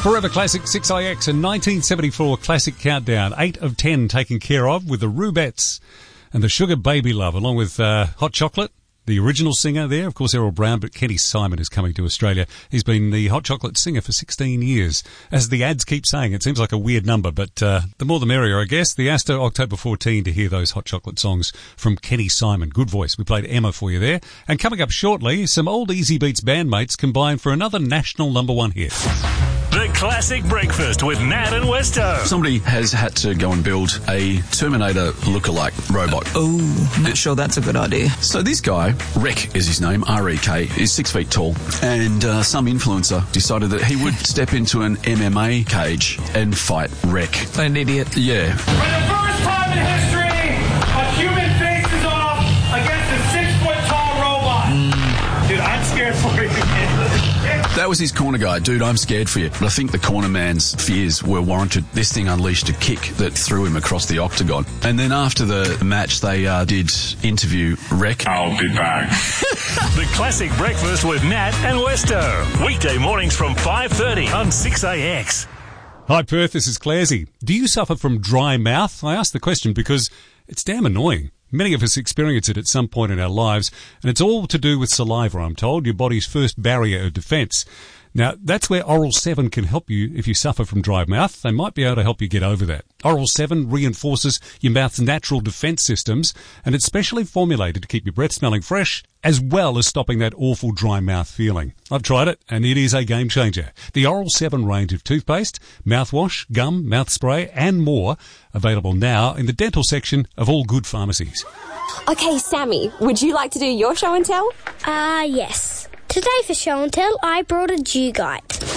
Forever Classic 6IX and 1974 Classic Countdown. 8 of 10 taken care of with the Rubettes and the Sugar Baby Love, along with Hot Chocolate, the original singer there, of course, Errol Brown, but Kenny Simon is coming to Australia. He's been the Hot Chocolate singer for 16 years. As the ads keep saying, it seems like a weird number, but the more the merrier, I guess. The Astor, October 14, to hear those Hot Chocolate songs from Kenny Simon. Good voice. We played Emma for you there. And coming up shortly, some old Easy Beats bandmates combine for another national #1 hit. The Classic Breakfast with Nat and Westo. Somebody has had to go and build a Terminator lookalike robot. Oh, not sure that's a good idea. So this guy, Rek is his name, R-E-K, is 6 feet tall. And some influencer decided that he would step into an MMA cage and fight Rek. An idiot. Yeah. For the first time in history, a human faces off against a 6-foot-tall robot. Dude, I'm scared for you. That was his corner guy. Dude, I'm scared for you. But I think the corner man's fears were warranted. This thing unleashed a kick that threw him across the octagon. And then after the match, they did interview Rek. I'll be back. The Classic Breakfast with Nat and Westo. Weekday mornings from 5:30 on 6AX. Hi Perth, this is Clarsy. Do you suffer from dry mouth? I ask the question because it's damn annoying. Many of us experience it at some point in our lives, and it's all to do with saliva, I'm told, your body's first barrier of defence. Now, that's where Oral 7 can help you if you suffer from dry mouth. They might be able to help you get over that. Oral 7 reinforces your mouth's natural defence systems, and it's specially formulated to keep your breath smelling fresh, as well as stopping that awful dry mouth feeling. I've tried it, and it is a game changer. The Oral 7 range of toothpaste, mouthwash, gum, mouth spray, and more, available now in the dental section of all good pharmacies. Okay, Sammy, would you like to do your show and tell? Yes. Today for show and tell, I brought a Jew guy.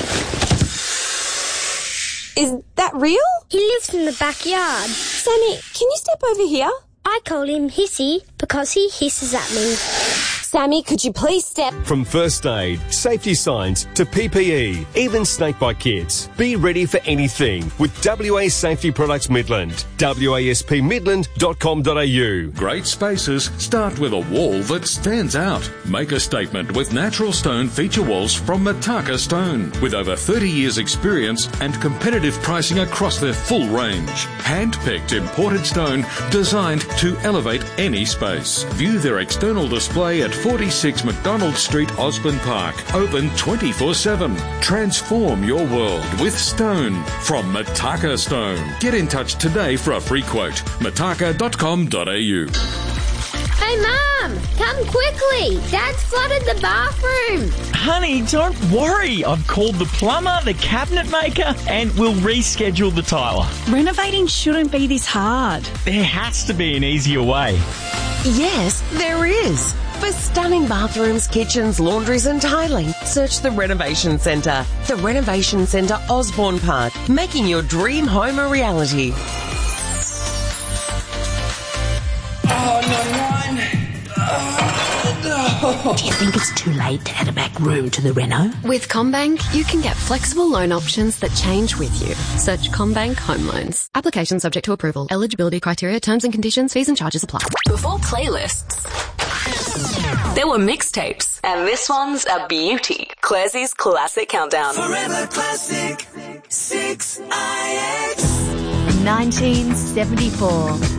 Is that real? He lives in the backyard. Sammy, can you step over here? I call him Hissy because he hisses at me. Sammy, could you please step... From first aid, safety signs to PPE, even snakebite kits. Be ready for anything with WA Safety Products Midland. waspmidland.com.au. Great spaces start with a wall that stands out. Make a statement with natural stone feature walls from Mataka Stone. With over 30 years experience and competitive pricing across their full range. Hand-picked imported stone designed to elevate any space. View their external display at 46 McDonald Street, Osborne Park. Open 24/7. Transform your world with stone from Mataka Stone. Get in touch today for a free quote. mataka.com.au. Hey, Mum! Come quickly! Dad's flooded the bathroom! Honey, don't worry. I've called the plumber, the cabinet maker, and we'll reschedule the tiler. Renovating shouldn't be this hard. There has to be an easier way. Yes, there is. For stunning bathrooms, kitchens, laundries and tiling, search the Renovation Centre. The Renovation Centre, Osborne Park, making your dream home a reality. Do you think it's too late to add a back room to the reno? With CommBank, you can get flexible loan options that change with you. Search CommBank Home Loans. Application subject to approval. Eligibility criteria, terms and conditions, fees and charges apply. Before playlists, there were mixtapes, and this one's a beauty. Clairsy's Classic Countdown. Forever Classic 6IX. 1974.